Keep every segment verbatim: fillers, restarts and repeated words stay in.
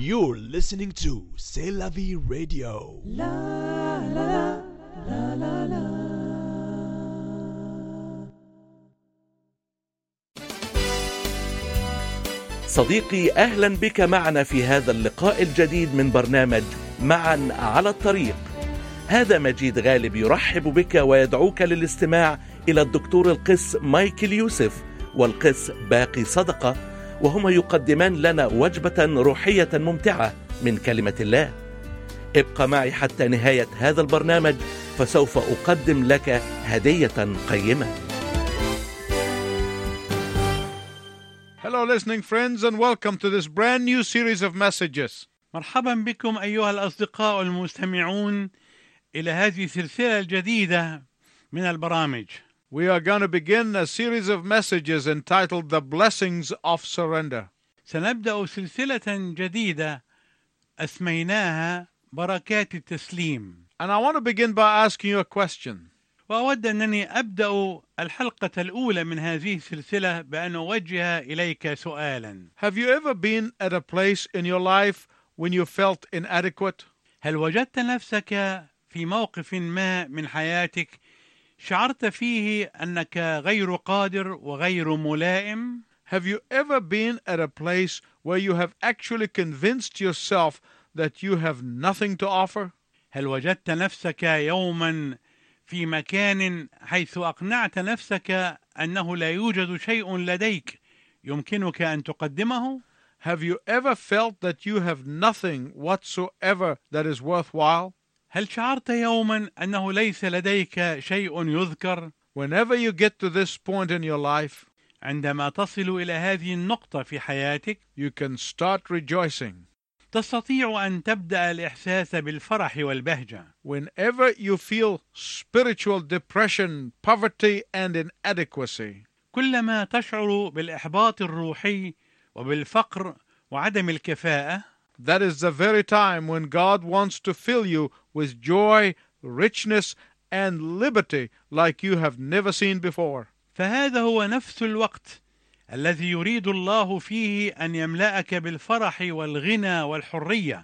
You're listening to C'est la vie radio. صديقي، أهلا بك معنا في هذا اللقاء الجديد من برنامج معا على الطريق. هذا مجيد غالب يرحب بك ويدعوك للاستماع إلى الدكتور القس مايكل يوسف والقس باقي صدقة، وهما يقدمان لنا وجبة روحية ممتعة من كلمة الله. ابقى معي حتى نهاية هذا البرنامج، فسوف أقدم لك هدية قيمة. Hello listening friends, and welcome to this brand new series of messages. مرحبا بكم أيها الأصدقاء المستمعون إلى هذه السلسلة الجديدة من البرامج. We are going to begin a series of messages entitled The Blessings of Surrender. سنبدأ سلسلة جديدة أسميناها بركات التسليم. And I want to begin by asking you a question. وأود أنني أبدأ الحلقة الأولى من هذه السلسلة بأن أوجه إليك سؤالا. Have you ever been at a place in your life when you felt inadequate? هل وجدت نفسك في موقف ما من حياتك شعرت فيه أنك غير قادر وغير ملائم؟ Have you ever been at a place where you have actually convinced yourself that you have nothing to offer? هل وجدت نفسك يوما في مكان حيث أقنعت نفسك أنه لا يوجد شيء لديك يمكنك أن تقدمه؟ Have you ever felt that you have nothing whatsoever that is worthwhile? هل شعرت يوما أنه ليس لديك شيء يذكر؟ Whenever you get to this point in your life, عندما تصل إلى هذه النقطة في حياتك you can start rejoicing. تستطيع أن تبدأ الإحساس بالفرح والبهجة. Whenever you feel spiritual depression, poverty and inadequacy, كلما تشعر بالإحباط الروحي وبالفقر وعدم الكفاءة، that is the very time when God wants to fill you with joy, richness and liberty like you have never seen before. فهذا هو نفس الوقت الذي يريد الله فيه أن يملأك بالفرح والغنى والحرية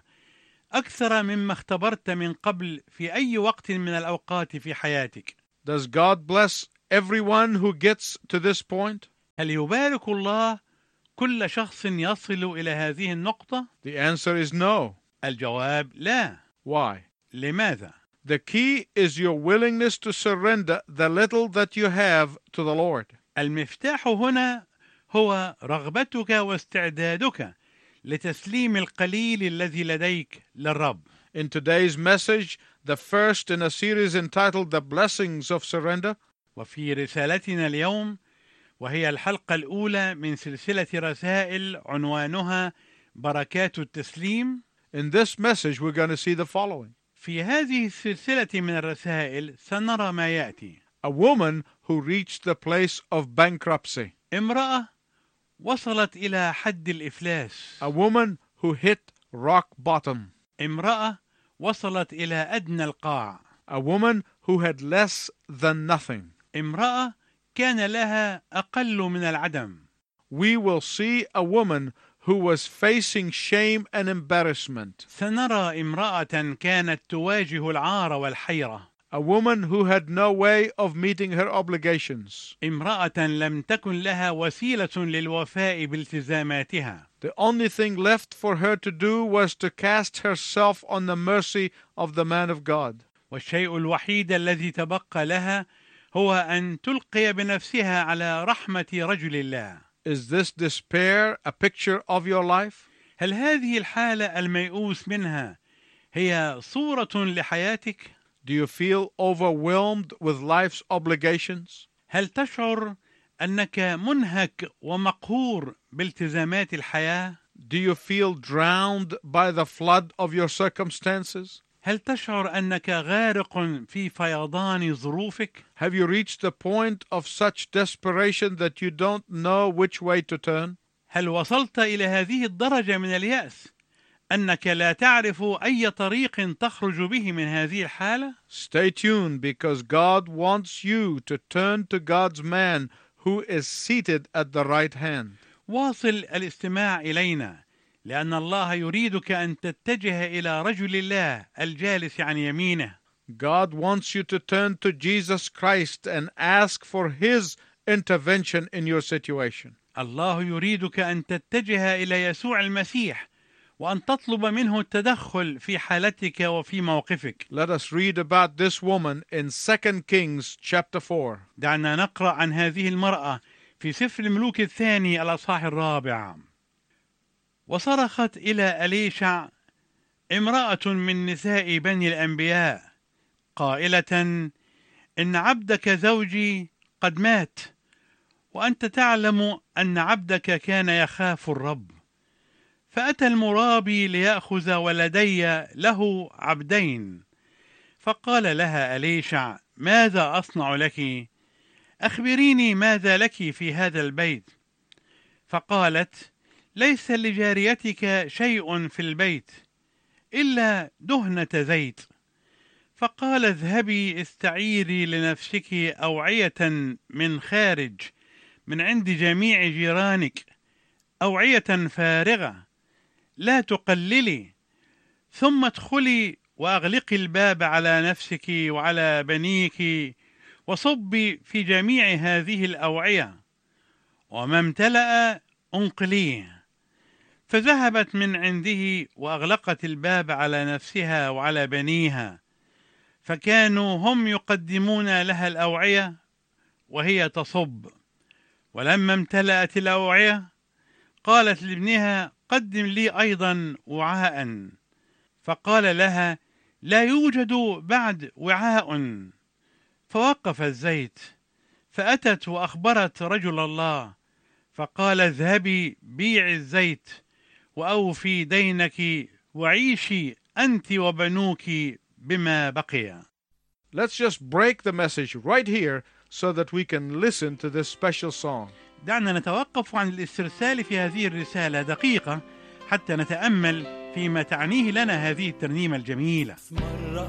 أكثر مما اختبرت من قبل في أي وقت من الأوقات في حياتك. Does God bless everyone who gets to this point? هل يبارك الله كل شخص يصل إلى هذه النقطة؟ The answer is no. الجواب لا. Why? لماذا؟ The key is your willingness to surrender the little that you have to the Lord. المفتاح هنا هو رغبتك واستعدادك لتسليم القليل الذي لديك للرب. In today's message, the first in a series entitled The Blessings of Surrender, وفي رسالتنا اليوم وهي الحلقة الأولى من سلسلة رسائل عنوانها بركات التسليم. in this message we're going to see the following. في هذه السلسلة من الرسائل سنرى ما يأتي. A woman who reached the place of bankruptcy. امرأة وصلت إلى حد الإفلاس. A woman who hit rock bottom. امرأة وصلت إلى أدنى القاع. A woman who had less than nothing. امرأة كان لها أقل من العدم. We will see a woman who was facing shame and embarrassment. سنرى امرأة كانت تواجه العار والحيرة. A woman who had no way of meeting her obligations. امرأة لم تكن لها وسيلة للوفاء بالتزاماتها. The only thing left for her to do was to cast herself on the mercy of the man of God. والشيء الوحيد الذي تبقى لها هو أن تلقي بنفسها على رحمة رجل الله. Is this despair a picture of your life? هل هذه الحالة الميؤوس منها هي صورة لحياتك؟ Do you feel overwhelmed with life's obligations? هل تشعر أنك منهك ومقهور بالتزامات الحياة؟ Do you feel drowned by the flood of your circumstances? هل تشعر أنك غارق في فيضان ظروفك؟ Have you reached the point of such desperation that you don't know which way to turn? هل وصلت إلى هذه الدرجة من اليأس أنك لا تعرف أي طريق تخرج به من هذه الحالة؟ Stay tuned, because God wants you to turn to God's man who is seated at the right hand. واصل الاستماع إلينا لأن الله يريدك أن تتجه إلى رجل الله الجالس عن يمينه. God wants you to turn to Jesus Christ and ask for His intervention in your situation. الله يريدك أن تتجه إلى يسوع المسيح وأن تطلب منه التدخل في حالتك وفي موقفك. Let us read about this woman in Second Kings chapter four. دعنا نقرأ عن هذه المرأة في سفر الملوك الثاني الأصحاح الرابع. وصرخت إلى أليشع امرأة من نساء بني الأنبياء قائلة: إن عبدك زوجي قد مات، وأنت تعلم أن عبدك كان يخاف الرب، فأتى المرابي ليأخذ ولدي له عبدين. فقال لها أليشع: ماذا أصنع لك؟ أخبريني ماذا لك في هذا البيت. فقالت: ليس لجاريتك شيء في البيت إلا دهنة زيت. فقال: اذهبي استعيري لنفسك أوعية من خارج من عند جميع جيرانك، أوعية فارغة لا تقللي، ثم ادخلي وأغلقي الباب على نفسك وعلى بنيك، وصبي في جميع هذه الأوعية، وما امتلأ انقليه. فذهبت من عنده وأغلقت الباب على نفسها وعلى بنيها، فكانوا هم يقدمون لها الأوعية وهي تصب. ولما امتلأت الأوعية قالت لابنها: قدم لي أيضا وعاء. فقال لها: لا يوجد بعد وعاء. فوقف الزيت، فأتت وأخبرت رجل الله، فقال: اذهبي بيعي الزيت وأوفي دينك وعيشي أنت وبنوك بما بقي. Let's just break the message right here so that we can listen to this special song. دعنا نتوقف عن الاسترسال في هذه الرسالة دقيقة حتى نتأمل فيما تعنيه لنا هذه الترنيمة الجميلة.